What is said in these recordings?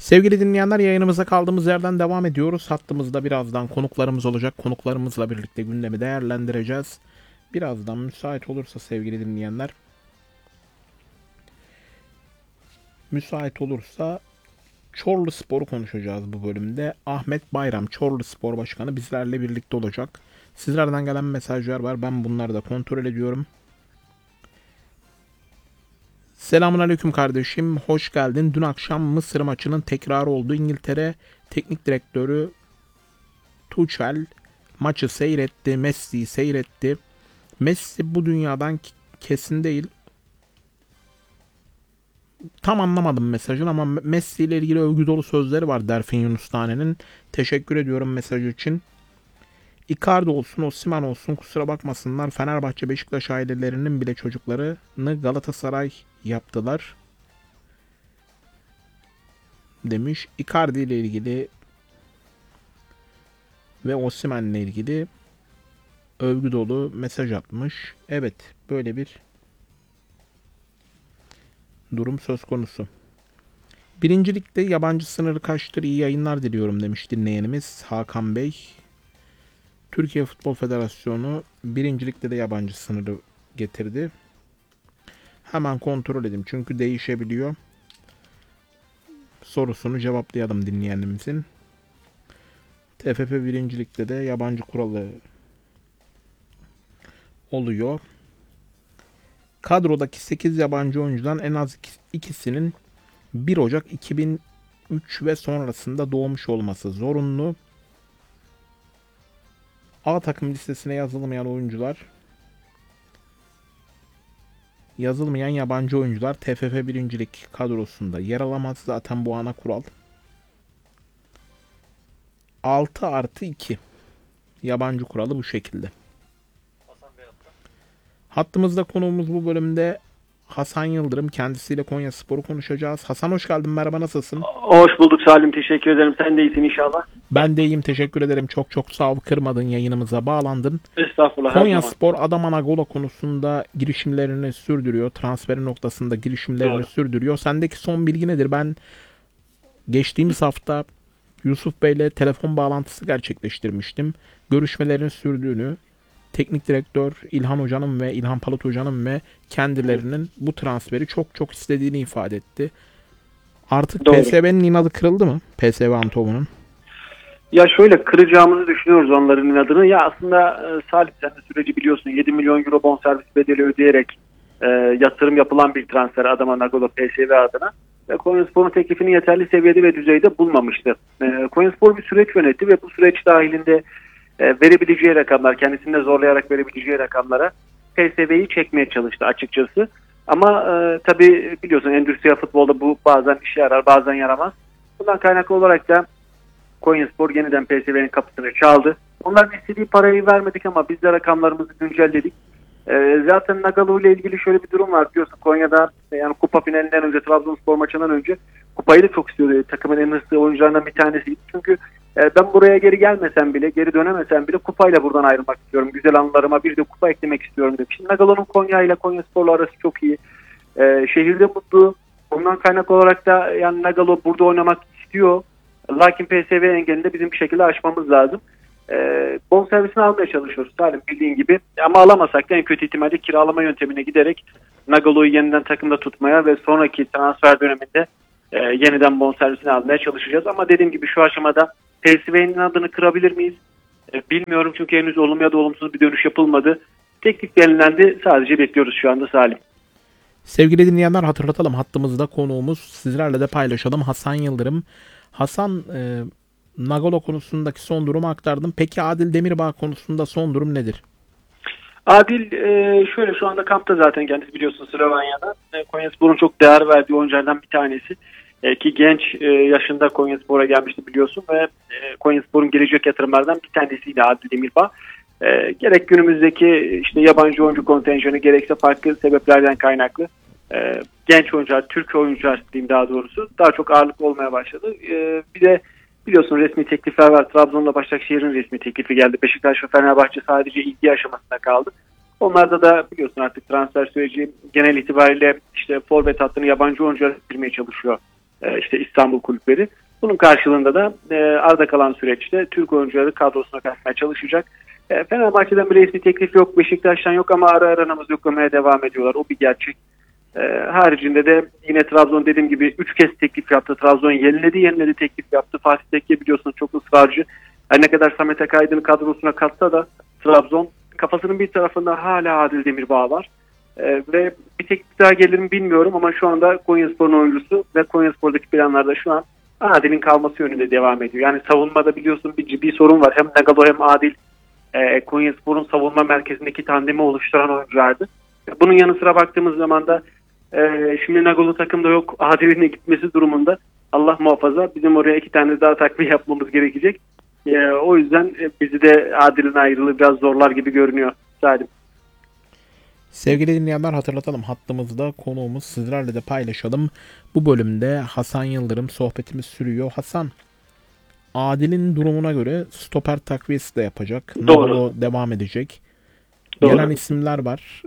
Sevgili dinleyenler, yayınımıza kaldığımız yerden devam ediyoruz. Hattımızda birazdan konuklarımız olacak. Konuklarımızla birlikte gündemi değerlendireceğiz. Birazdan müsait olursa sevgili dinleyenler, Çorlu Spor'u konuşacağız bu bölümde. Ahmet Bayram, Çorlu Spor Başkanı bizlerle birlikte olacak. Sizlerden gelen mesajlar var. Ben bunları da kontrol ediyorum. Selamünaleyküm kardeşim. Hoş geldin. Dün akşam Mısır maçının tekrarı oldu. İngiltere Teknik Direktörü Tuchel maçı seyretti. Messi'yi seyretti. Messi bu dünyadan kesin değil. Tam anlamadım mesajın ama Messi ile ilgili övgü dolu sözleri var Derfin Yunus Tane'nin. Teşekkür ediyorum mesajı için. Icardi olsun, Osimhen olsun kusura bakmasınlar. Fenerbahçe, Beşiktaş ailelerinin bile çocuklarını Galatasaray yaptılar demiş. Icardi ile ilgili ve Osimhen ile ilgili övgü dolu mesaj atmış. Evet, böyle bir durum söz konusu. Birincilikte yabancı sınırı kaçtır, iyi yayınlar diliyorum demiş dinleyenimiz Hakan Bey. Türkiye Futbol Federasyonu birincilikte de yabancı sınırı getirdi. Hemen kontrol edeyim çünkü değişebiliyor. Sorusunu cevaplayalım dinleyenimizin. TFF birincilikte de yabancı kuralı oluyor. Kadrodaki 8 yabancı oyuncudan en az ikisinin 1 Ocak 2003 ve sonrasında doğmuş olması zorunlu. A takım listesine yazılmayan yabancı oyuncular TFF birincilik kadrosunda yer alamaz. Zaten bu ana kural. 6+2 yabancı kuralı bu şekilde. Hattımızda konuğumuz bu bölümde Hasan Yıldırım. Kendisiyle Konyaspor'u konuşacağız. Hasan hoş geldin. Merhaba, nasılsın? Hoş bulduk Salim. Teşekkür ederim. Sen de iyisin inşallah. Ben de iyiyim. Teşekkür ederim. Çok sağ ol. Kırmadın, yayınımıza bağlandın. Estağfurullah. Konyaspor Adaman Agolo konusunda girişimlerini sürdürüyor. Transferi noktasında girişimlerini sürdürüyor. Sendeki son bilgi nedir? Ben geçtiğimiz hafta Yusuf Bey'le telefon bağlantısı gerçekleştirmiştim. Görüşmelerin sürdüğünü, teknik direktör İlhan Hoca'nın ve İlhan Palut Hoca'nın ve kendilerinin bu transferi çok istediğini ifade etti. Artık Doğru. PSV'nin inadı kırıldı mı? PSV Eindhoven'un. Ya şöyle, kıracağımızı düşünüyoruz onların inadını. Ya aslında Salim, sen de süreci biliyorsun. 7 milyon euro bonservis bedeli ödeyerek yatırım yapılan bir transfer Adaman Agolo PSV adına. Ve Konyaspor'un teklifini yeterli seviyede ve düzeyde bulmamıştı. Konyaspor bir süreç yönetti ve bu süreç dahilinde verebileceği rakamlar, kendisini de zorlayarak verebileceği rakamlara PSV'yi çekmeye çalıştı açıkçası. Ama tabii biliyorsun, endüstriyel futbolda bu bazen işe yarar, bazen yaramaz. Bundan kaynaklı olarak da Konyaspor yeniden PSV'nin kapısını çaldı. Onların istediği parayı vermedik ama biz de rakamlarımızı güncelledik. Zaten Nagalo ile ilgili şöyle bir durum var, biliyorsun. Konya'da yani kupa finalinden önce, Trabzonspor maçından önce kupayı da çok istiyordu. Takımın en hırslı oyuncularından bir tanesiydi. Çünkü ben buraya geri gelmesem bile, geri dönemesem bile kupayla buradan ayrılmak istiyorum. Güzel anılarıma bir de kupa eklemek istiyorum demiş. Şimdi Nagalo'nun Konya ile Konyaspor'la arası çok iyi. Şehirde mutlu. Ondan kaynak olarak da yani Nagalo burada oynamak istiyor. Lakin PSV engelinde bizim bir şekilde aşmamız lazım. Bonservisini almaya çalışıyoruz Salim, bildiğin gibi. Ama alamasak da en kötü ihtimalle kiralama yöntemine giderek Nagalo'yu yeniden takımda tutmaya ve sonraki transfer döneminde yeniden bonservisini almaya çalışacağız. Ama dediğim gibi şu aşamada PSV'nin adını kırabilir miyiz? Bilmiyorum, çünkü henüz olumlu ya da olumsuz bir dönüş yapılmadı. Teklif belirlendi, sadece bekliyoruz şu anda Salim. Sevgili dinleyenler, hatırlatalım, hattımızda konuğumuz, sizlerle de paylaşalım, Hasan Yıldırım. Hasan, Nagalo konusundaki son durumu aktardım. Peki Adil Demirbağ konusunda son durum nedir? Adil şöyle, şu anda kampta zaten, kendisi biliyorsun Slovenya'da. Konyaspor'un çok değer verdiği oyunculardan bir tanesi. Ki genç yaşında Konyaspor'a gelmişti biliyorsun ve Konyaspor'un gelecek yatırımlardan bir tanesiydi Adil Demirbağ. Gerek günümüzdeki işte yabancı oyuncu kontenjanı, gerekse farklı sebeplerden kaynaklı genç oyuncular, Türk oyuncular diyeyim daha doğrusu, daha çok ağırlık olmaya başladı. Bir de biliyorsun resmi teklifler var. Trabzon'la Başakşehir'in resmi teklifi geldi. Beşiktaş ve Fenerbahçe sadece ilgi aşamasında kaldı. Onlarda da biliyorsun artık transfer süreci genel itibariyle işte forvet hattını yabancı oyunculara girmeye çalışıyor işte İstanbul kulüpleri. Bunun karşılığında da arda kalan süreçte Türk oyuncuları kadrosuna katmaya çalışacak. Fenerbahçe'den bir resmi teklif yok, Beşiktaş'tan yok ama ara ara namaz yoklamaya devam ediyorlar. O bir gerçek. Haricinde de yine Trabzon dediğim gibi 3 kez teklif yaptı. Trabzon yeniledi teklif yaptı. Fatih Tekke biliyorsunuz çok ısrarcı. Her ne kadar Samet Akaydın'ı kadrosuna katsa da Trabzon kafasının bir tarafında hala Adil Demirbağ var. Ve bir teklif daha gelir mi bilmiyorum ama şu anda Konyaspor'un oyuncusu ve Konyaspor'daki planlarda şu an Adil'in kalması yönünde devam ediyor. Yani savunmada biliyorsun bir ciddi sorun var. Hem Nagalo hem Adil Konyaspor'un savunma merkezindeki tandemi oluşturan oyunculardı. Bunun yanı sıra baktığımız zaman da şimdi Nagolo takımda yok. Adil'in de gitmesi durumunda Allah muhafaza bizim oraya 2 tane daha takviye yapmamız gerekecek. O yüzden bizi de Adil'in ayrılığı biraz zorlar gibi görünüyor Salim. Sevgili dinleyenler, hatırlatalım, hattımızda konuğumuz, sizlerle de paylaşalım. Bu bölümde Hasan Yıldırım, sohbetimiz sürüyor. Hasan, Adil'in durumuna göre stoper takviyesi de yapacak. Doğru. Nagolo devam edecek. Doğru. Gelen isimler var.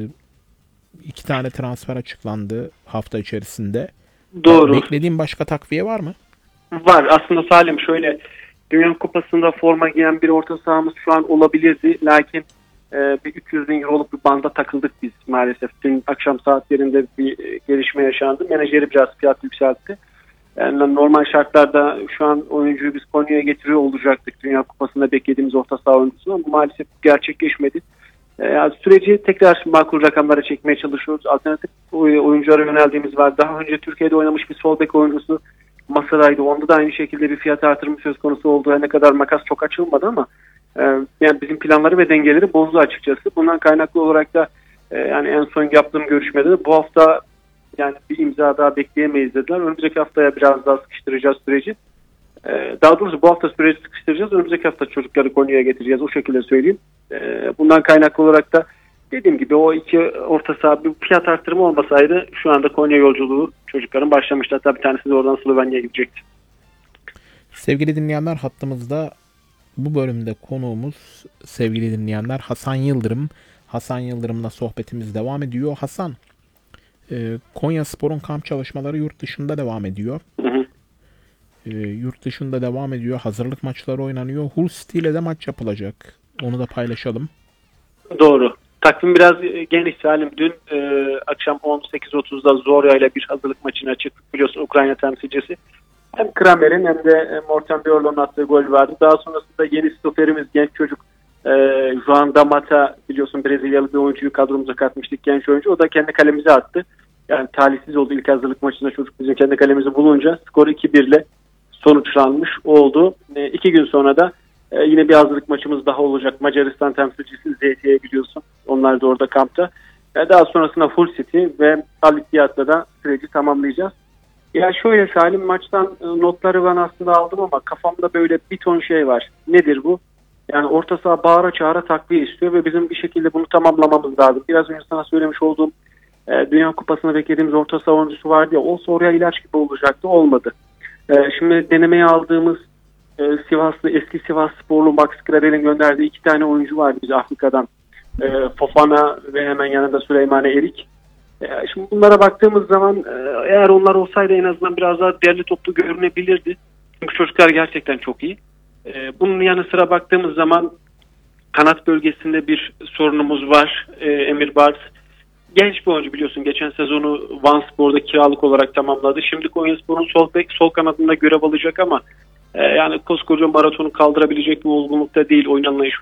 2 tane transfer açıklandı hafta içerisinde. Doğru. Beklediğin başka takviye var mı? Var. Aslında Salim şöyle, Dünya Kupası'nda forma giyen bir orta sahamız şu an olabilirdi. Lakin bir 300 bin euroluk bir banda takıldık biz maalesef. Dün akşam saatlerinde bir gelişme yaşandı. Menajeri biraz fiyat yükseltti. Yani normal şartlarda şu an oyuncuyu biz Konya'ya getiriyor olacaktık. Dünya Kupası'nda beklediğimiz orta saha oyuncusu ama maalesef gerçekleşmedi. Yani süreci tekrar makul rakamlara çekmeye çalışıyoruz. Alternatif oyunculara yöneldiğimiz var. Daha önce Türkiye'de oynamış bir sol bek oyuncusu masadaydı. Onda da aynı şekilde bir fiyat artırımı söz konusu oldu. Ne kadar makas çok açılmadı ama yani bizim planları ve dengeleri bozdu açıkçası. Bundan kaynaklı olarak da yani en son yaptığım görüşmede de bu hafta yani bir imza daha bekleyemeyiz dediler. Önümüzdeki haftaya biraz daha sıkıştıracağız süreci. Daha doğrusu bu hafta süreci sıkıştıracağız. Önümüzdeki hafta çocukları Konya'ya getireceğiz. O şekilde söyleyeyim. Bundan kaynaklı olarak da dediğim gibi o 2 orta saha bir fiyat artırımı olmasaydı şu anda Konya yolculuğu çocukların başlamıştı. Hatta bir tanesi de oradan Slovenya'ya gidecekti. Sevgili dinleyenler, hattımızda bu bölümde konuğumuz, sevgili dinleyenler, Hasan Yıldırım. Hasan Yıldırım'la sohbetimiz devam ediyor. Hasan, Konyaspor'un kamp çalışmaları yurt dışında devam ediyor. Hı hı. Yurt dışında devam ediyor. Hazırlık maçları oynanıyor. Hull City ile de maç yapılacak. Onu da paylaşalım. Doğru. Takvim biraz geniş Salim. Dün akşam 18.30'da Zorya ile bir hazırlık maçına çıktık. Biliyorsun Ukrayna temsilcisi. Hem Kramer'in hem de Morten Björlund'un attığı gol vardı. Daha sonrasında yeni stoperimiz, genç çocuk Juan Damata, biliyorsun Brezilyalı bir oyuncuyu kadromuza katmıştık, genç oyuncu. O da kendi kalemize attı. Yani talihsiz oldu ilk hazırlık maçında, çocuk bizim kendi kalemizi bulunca skor 2-1 ile sonuçlanmış oldu. 2 gün sonra da yine bir hazırlık maçımız daha olacak. Macaristan temsilcisi ZT'ye biliyorsun. Onlar da orada kampta. Daha sonrasında Hull City ve Al Ittihad'la da süreci tamamlayacağız. Ya şöyle Salim, maçtan notları ben aslında aldım ama kafamda böyle bir ton şey var. Nedir bu? Yani orta saha bağıra çağıra takviye istiyor ve bizim bir şekilde bunu tamamlamamız lazım. Biraz önce sana söylemiş olduğum Dünya Kupası'nda beklediğimiz orta saha oyuncusu vardı ya, o soruya ilaç gibi olacaktı, olmadı. Şimdi denemeye aldığımız Sivaslı, eski Sivas Sporlu Max Gradel'in gönderdiği 2 tane oyuncu vardı bize Afrika'dan. Fofana ve hemen yanında Süleymane Erik. Şimdi bunlara baktığımız zaman eğer onlar olsaydı en azından biraz daha değerli toplu görünebilirdi. Çünkü çocuklar gerçekten çok iyi. Bunun yanı sıra baktığımız zaman kanat bölgesinde bir sorunumuz var. Emir Bars genç bir oyuncu, biliyorsun geçen sezonu Vanspor'da kiralık olarak tamamladı. Şimdi Konyaspor'un sol kanadında görev alacak ama yani koskoca maratonu kaldırabilecek bir olgunlukta değil. Oyun anlayışı